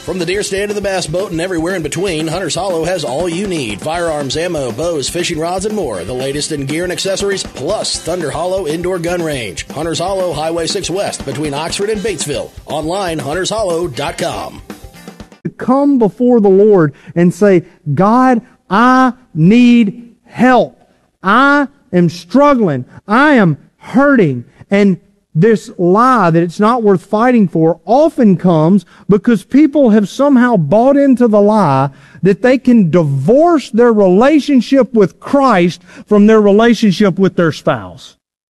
From the deer stand to the bass boat and everywhere in between, Hunter's Hollow has all you need. Firearms, ammo, bows, fishing rods, and more. The latest in gear and accessories, plus Thunder Hollow Indoor Gun Range. Hunter's Hollow, Highway 6 West, between Oxford and Batesville. Online, huntershollow.com. Come before the Lord and say, God, I need help. I am struggling. I am hurting. And this lie that it's not worth fighting for often comes because people have somehow bought into the lie that they can divorce their relationship with Christ from their relationship with their spouse.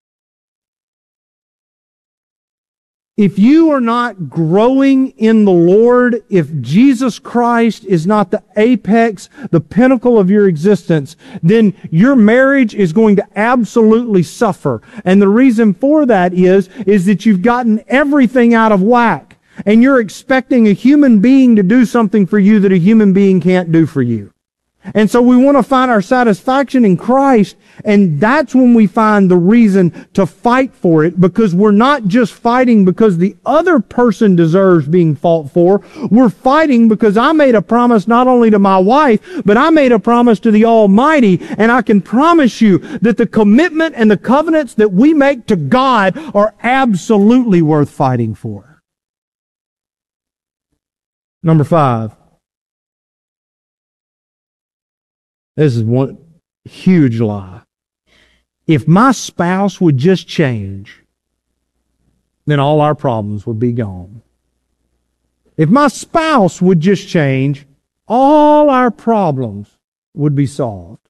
If you are not growing in the Lord, if Jesus Christ is not the apex, the pinnacle of your existence, then your marriage is going to absolutely suffer. And the reason for that is that you've gotten everything out of whack. And you're expecting a human being to do something for you that a human being can't do for you. And so we want to find our satisfaction in Christ, and that's when we find the reason to fight for it, because we're not just fighting because the other person deserves being fought for. We're fighting because I made a promise not only to my wife, but I made a promise to the Almighty, and I can promise you that the commitment and the covenants that we make to God are absolutely worth fighting for. Number 5. This is one huge lie. If my spouse would just change, then all our problems would be gone. If my spouse would just change, all our problems would be solved.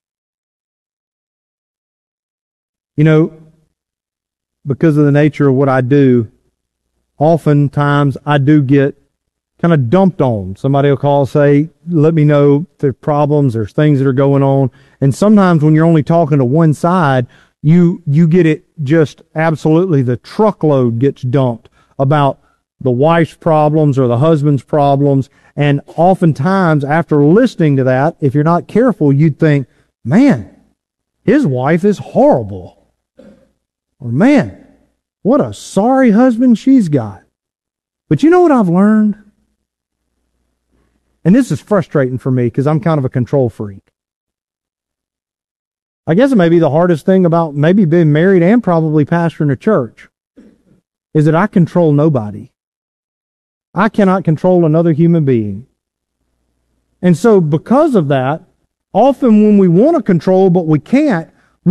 You know, because of the nature of what I do, oftentimes I do get kind of dumped on. Somebody will call, say, let me know if there's problems, there's things that are going on. And sometimes when you're only talking to one side, you get it just absolutely, the truckload gets dumped about the wife's problems or the husband's problems. And oftentimes after listening to that, if you're not careful, you'd think, man, his wife is horrible. Or man, what a sorry husband she's got. But you know what I've learned? And this is frustrating for me because I'm kind of a control freak. I guess it may be the hardest thing about maybe being married and probably pastoring a church is that I control nobody. I cannot control another human being. And so because of that, often when we want to control but we can't,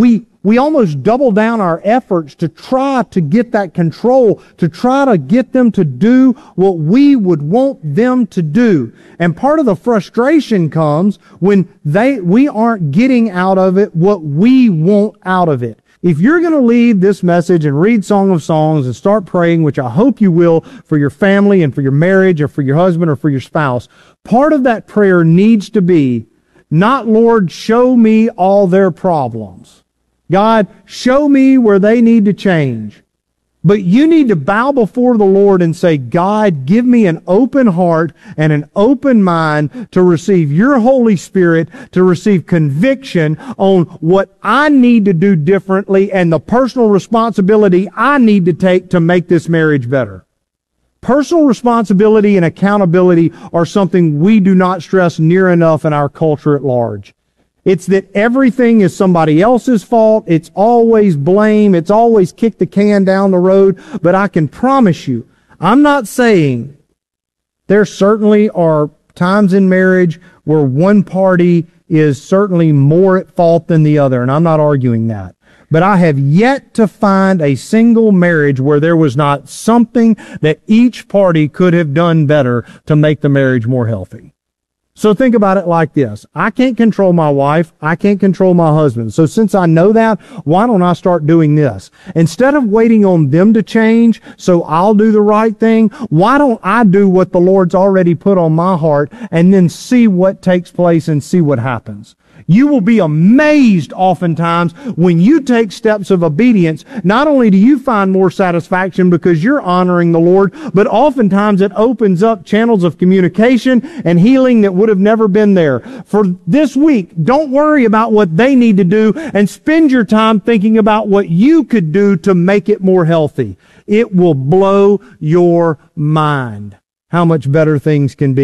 we almost double down our efforts to try to get that control, to try to get them to do what we would want them to do. And part of the frustration comes when we aren't getting out of it what we want out of it. If you're going to leave this message and read Song of Songs and start praying, which I hope you will for your family and for your marriage or for your husband or for your spouse, part of that prayer needs to be, not, Lord, show me all their problems. God, show me where they need to change. But you need to bow before the Lord and say, God, give me an open heart and an open mind to receive your Holy Spirit, to receive conviction on what I need to do differently and the personal responsibility I need to take to make this marriage better. Personal responsibility and accountability are something we do not stress near enough in our culture at large. It's that everything is somebody else's fault. It's always blame. It's always kick the can down the road. But I can promise you, I'm not saying there certainly are times in marriage where one party is certainly more at fault than the other, and I'm not arguing that. But I have yet to find a single marriage where there was not something that each party could have done better to make the marriage more healthy. So think about it like this. I can't control my wife. I can't control my husband. So since I know that, why don't I start doing this? Instead of waiting on them to change so I'll do the right thing, why don't I do what the Lord's already put on my heart and then see what takes place and see what happens? You will be amazed oftentimes when you take steps of obedience. Not only do you find more satisfaction because you're honoring the Lord, but oftentimes it opens up channels of communication and healing that would have never been there. For this week, don't worry about what they need to do and spend your time thinking about what you could do to make it more healthy. It will blow your mind how much better things can be.